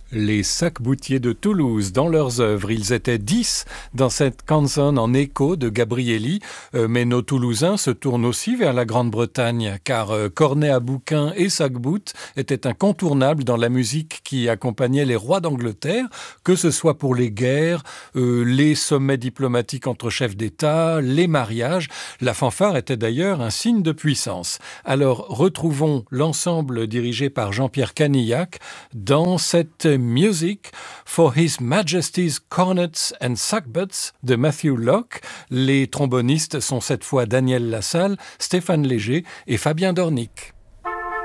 Les Sac-Boutiers de Toulouse, dans leurs œuvres, ils étaient 10 dans cette canzone en écho de Gabrieli, mais nos Toulousains se tournent aussi vers la Grande-Bretagne, car cornet à bouquin et sac-bout étaient incontournables dans la musique qui accompagnait les rois d'Angleterre, que ce soit pour les guerres, les sommets diplomatiques entre chefs d'État, les mariages. La fanfare était d'ailleurs un signe de puissance. Alors retrouvons l'ensemble dirigé par Jean-Pierre Canillac dans cette Music for His Majesty's Cornets and Sackbuts de Matthew Locke. Les trombonistes sont cette fois Daniel Lassalle, Stéphane Léger et Fabien Dornic.